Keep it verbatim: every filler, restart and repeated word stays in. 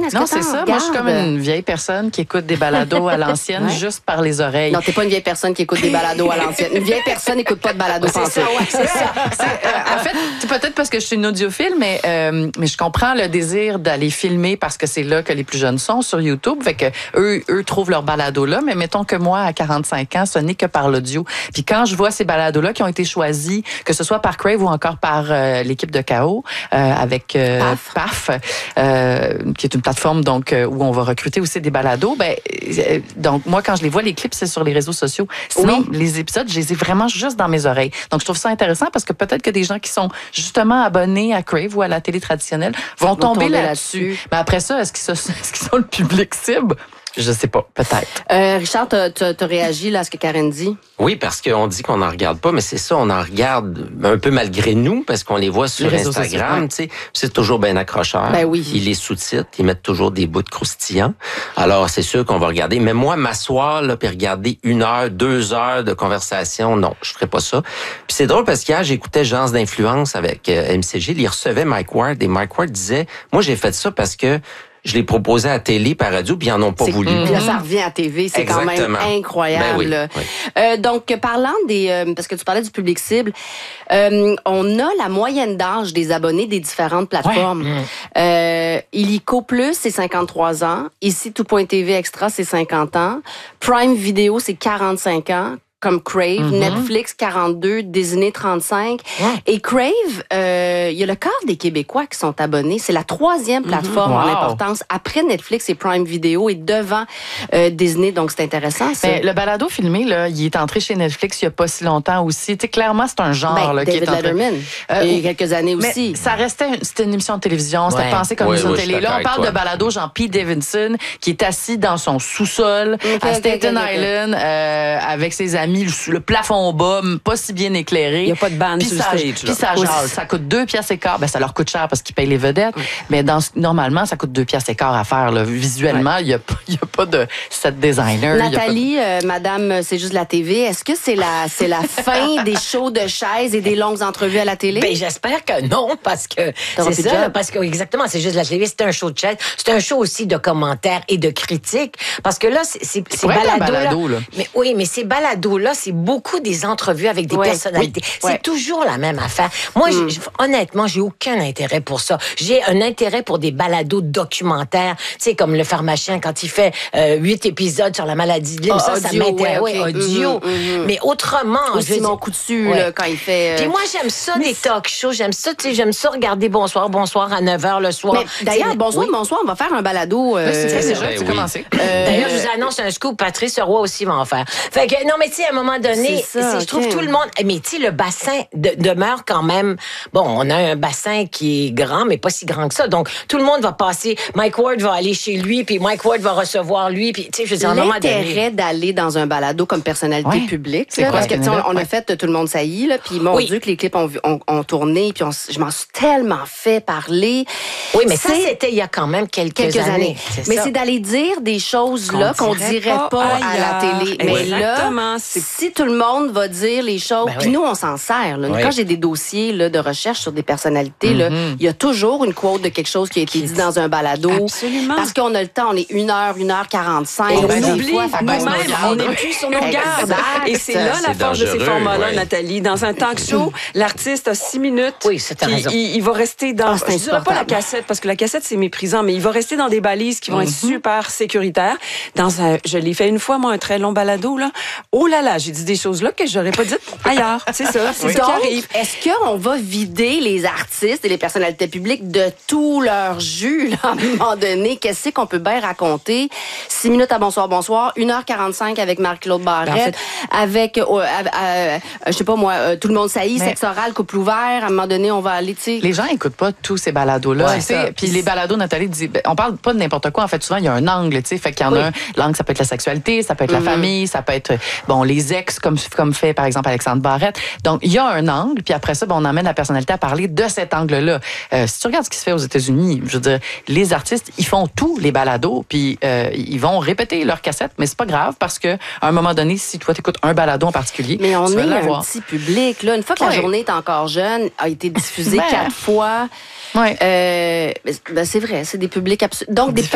Est-ce non, que c'est ça. regardes? Moi, je suis comme une vieille personne qui écoute des balados à l'ancienne ouais. juste par les oreilles. Non, t'es pas une vieille personne qui écoute des balados à l'ancienne. Une vieille personne n'écoute pas de balados. C'est ça, ouais, c'est ça. C'est, euh, en fait, c'est peut-être parce que je suis une audiophile, mais, euh, mais je comprends le désir d'aller filmer parce que c'est là que les plus jeunes sont sur YouTube. Fait que eux, eux trouvent leur balado là. Mais mettons que moi, à quarante-cinq ans, ce n'est que par l'audio. Puis quand je vois ces balados-là qui ont été choisis, que ce soit par Crave ou encore par euh, l'équipe de K O, euh, avec euh, Paf, Paf euh, qui est une plateforme donc euh, où on va recruter aussi des balados, ben euh, donc moi, quand je les vois, les clips, c'est sur les réseaux sociaux. Sinon, oui. les épisodes, je les ai vraiment juste dans mes oreilles. Donc, je trouve ça intéressant parce que peut-être que des gens qui sont justement abonnés à Crave ou à la télé traditionnelle vont, vont tomber, tomber là-dessus. là-dessus. Mais après ça, est-ce qu'ils, sont, est-ce qu'ils sont le public cible? Je sais pas, peut-être. Euh, Richard, t'as, t'as, t'as réagi là à ce que Karen dit? Oui, parce qu'on dit qu'on n'en regarde pas, mais c'est ça, on en regarde un peu malgré nous, parce qu'on les voit sur les Instagram, tu sais. C'est toujours bien accrocheur. Ben oui. Ils les sous-titrent, ils mettent toujours des bouts de croustillants. Alors, c'est sûr qu'on va regarder. Mais moi, m'asseoir, là, puis regarder une heure, deux heures de conversation, non, je ferais pas ça. Puis c'est drôle parce qu'hier, j'écoutais Gens d'influence avec euh, M C G, il recevait Mike Ward, et Mike Ward disait, moi, j'ai fait ça parce que je l'ai proposé à la télé, par radio, puis ils n'en ont pas c'est, voulu. Puis là, ça revient à T V, c'est Exactement. Quand même incroyable. Ben oui, oui. Euh, donc, parlant des... Euh, parce que tu parlais du public cible, euh, on a la moyenne d'âge des abonnés des différentes plateformes. Ouais. Euh, Illico Plus, c'est cinquante-trois ans. Ici, Tout.tv Extra, c'est cinquante ans. Prime Video, c'est quarante-cinq ans. Comme Crave, mm-hmm. Netflix quarante-deux, Disney trente-cinq. Ouais. Et Crave, euh, il y a le quart des Québécois qui sont abonnés. C'est la troisième plateforme mm-hmm. wow. en importance après Netflix et Prime Video et devant euh, Disney. Donc, c'est intéressant, ça. Mais le balado filmé, là, il est entré chez Netflix il n'y a pas si longtemps aussi. Tu sais, clairement, c'est un genre ben, là, David qui est entré. Letterman, euh, il y a quelques années mais aussi. Ça restait, c'était une émission de télévision. C'était ouais. pensé comme oui, une émission oui, de télé. Là, on parle de balado Jean-Pete Davidson qui est assis dans son sous-sol okay, à Staten okay, Island okay. Euh, avec ses amis, le, le plafond bas, pas si bien éclairé. Il n'y a pas de bande sur le stage. Puis ça jase. Ça coûte deux piastres et quart. Ben, ça leur coûte cher parce qu'ils payent les vedettes. Oui. Mais dans, normalement, ça coûte deux piastres et quart à faire. Là. Visuellement, il ouais. n'y a, a pas de set designer. Nathalie, de... euh, Madame, c'est juste la T V. Est-ce que c'est la, c'est la fin des shows de chaises et des longues entrevues à la télé? Ben, j'espère que non, parce que T'auras c'est ça. Parce que, exactement, c'est juste la T V. C'est un show de chaises. C'est un show aussi de commentaires et de critiques. Parce que là, c'est, c'est, c'est balado, balado, là. Mais oui, mais ces balados-là, c'est beaucoup des entrevues avec des ouais, personnalités. Oui, c'est ouais. toujours la même affaire. Moi, mm. j'ai, honnêtement, j'ai aucun intérêt pour ça. J'ai un intérêt pour des balados documentaires, tu sais, comme le pharmacien quand il fait huit euh, épisodes sur la maladie de Lyme. Oh, ça, audio, ça m'intéresse. Ouais, okay. audio. Mm, mm, Mais autrement, ou Simon Coutu, ouais. là, quand il fait. Euh... Puis moi, j'aime ça, mais des talk shows. J'aime ça, tu sais, j'aime ça regarder Bonsoir, Bonsoir à neuf heures le soir. Mais d'ailleurs, Bonsoir, oui. Bonsoir, on va faire un balado. Euh... C'est, c'est déjà, tu oui. commencé. Euh... D'ailleurs, je vous annonce un scoop. Patrice Roy aussi va en faire. Fait que, non, mais tu sais, à un moment donné, c'est ça, c'est, je trouve tout le monde. Mais tu sais, le bassin de, demeure quand même. Bon, on a un bassin qui est grand, mais pas si grand que ça. Donc, tout le monde va passer. Mike Ward va aller chez lui, puis Mike Ward va recevoir lui. Puis, tu sais, je veux dire, à un moment donné. L'intérêt d'aller dans un balado comme personnalité ouais. publique, c'est là, quoi, parce que on, on a fait Tout le monde saillit, là, puis mon oui. Dieu que les clips ont, ont, ont tourné, puis on, je m'en suis tellement fait parler. Oui, mais c'est, ça, c'était il y a quand même quelques, quelques années. années. C'est mais ça. c'est d'aller dire des choses qu'on là qu'on dirait, dirait pas, pas à la télé. Mais Exactement. là, c'est... si tout le monde va dire les choses, ben puis oui. nous, on s'en sert. Là. Oui. Quand j'ai des dossiers là, de recherche sur des personnalités, il mm-hmm. y a toujours une quote de quelque chose qui a été dit dans un balado. Absolument. Parce qu'on a le temps, on est une heure, une heure quarante-cinq. Et on ben, oublie, nous-mêmes, on n'est plus sur nos gardes. Et c'est là la c'est force de ces formats-là, ouais. Nathalie. Dans un talk show, l'artiste a six minutes. Oui, c'est ta raison. Il, il va rester dans... Ah, je ne dirais pas la cassette, parce que la cassette, c'est méprisant, mais il va rester dans des balises qui vont mm-hmm. être super sécuritaires. Dans un, je l'ai fait une fois, moi, un très long balado. Là. Oh là là, j'ai dit des choses là que je n'aurais pas dites ailleurs. C'est ça, c'est oui. ça qui arrive. Est-ce qu'on va vider les artistes et les personnalités publiques de tout leur jus, là, à un moment donné? Qu'est-ce qu'on peut bien raconter? Six minutes à Bonsoir, Bonsoir, une heure quarante-cinq avec Marc-Claude Barrette, en fait, avec, euh, euh, euh, je sais pas moi, euh, Tout le monde saillit, mais... sexe oral, couple ouvert, à un moment donné, on va aller, tu sais. Les gens écoutent pas tous ces balados-là. Ouais, puis les balados, Nathalie dit, on parle pas de n'importe quoi. En fait, souvent, il y a un angle, tu sais. Fait qu'il y en oui. a un, l'angle, ça peut être la sexualité, ça peut être mm-hmm. la famille, ça peut être, bon, les ex, comme, comme fait, par exemple, Alexandre Barrette. Donc, il y a un angle, puis après ça, bon, on emmène la personnalité à parler de cet angle-là. Euh, si tu regardes ce qui se fait aux États-Unis, je veux dire, les artistes, ils font tous les balados, puis euh, ils vont répéter leurs cassettes, mais c'est pas grave parce que à un moment donné, si toi t'écoutes un balado en particulier, mais on tu vas est l'avoir. Un petit public là. Une fois que ouais. la journée est encore jeune, a été diffusée ben, quatre fois. Ouais. Euh, ben, c'est vrai, c'est des publics absolument. Donc des